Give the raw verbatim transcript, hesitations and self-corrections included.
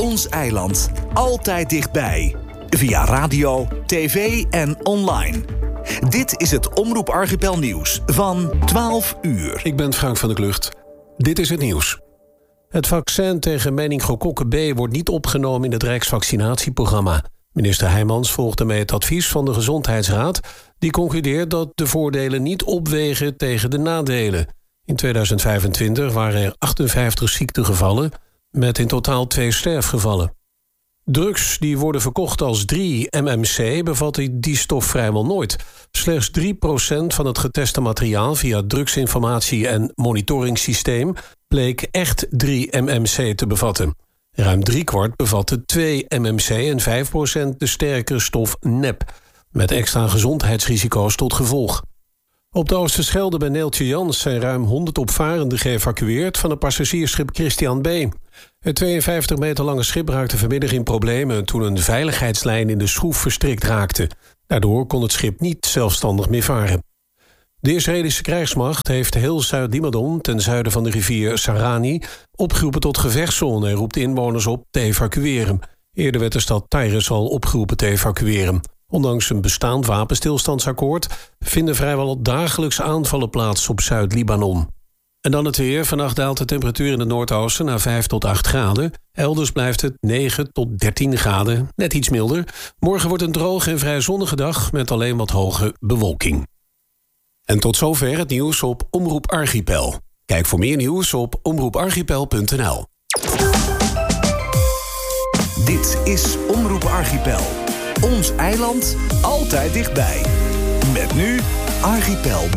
Ons eiland. Altijd dichtbij. Via radio, tv en online. Dit is het Omroep Archipel nieuws van twaalf uur. Ik ben Frank van der Klucht. Dit is het nieuws. Het vaccin tegen meningokokken B wordt niet opgenomen in het Rijksvaccinatieprogramma. Minister Heijmans volgt daarmee het advies van de Gezondheidsraad. Die concludeert dat de voordelen niet opwegen tegen de nadelen. In tweeduizend vijfentwintig waren er achtenvijftig ziektegevallen met in totaal twee sterfgevallen. Drugs die worden verkocht als drie M M C bevatten die stof vrijwel nooit. Slechts drie procent van het geteste materiaal via het drugsinformatie- en monitoringssysteem bleek echt drie M M C te bevatten. Ruim driekwart bevatte twee M M C en vijf procent de sterkere stof nep, met extra gezondheidsrisico's tot gevolg. Op de Oosterschelde bij Neeltje Jans zijn ruim honderd opvarenden geëvacueerd van het passagiersschip Christian B. Het tweeënvijftig meter lange schip raakte vanmiddag in problemen toen een veiligheidslijn in de schroef verstrikt raakte. Daardoor kon het schip niet zelfstandig meer varen. De Israëlische krijgsmacht heeft heel Zuid-Libanon, ten zuiden van de rivier Sarani, opgeroepen tot gevechtszone en roept de inwoners op te evacueren. Eerder werd de stad Tyrus al opgeroepen te evacueren. Ondanks een bestaand wapenstilstandsakkoord vinden vrijwel dagelijks aanvallen plaats op Zuid-Libanon. En dan het weer. Vannacht daalt de temperatuur in het noordoosten naar vijf tot acht graden. Elders blijft het negen tot dertien graden, net iets milder. Morgen wordt een droge en vrij zonnige dag met alleen wat hoge bewolking. En tot zover het nieuws op Omroep Archipel. Kijk voor meer nieuws op omroep archipel punt n l. Dit is Omroep Archipel. Ons eiland, altijd dichtbij. Met nu Archipel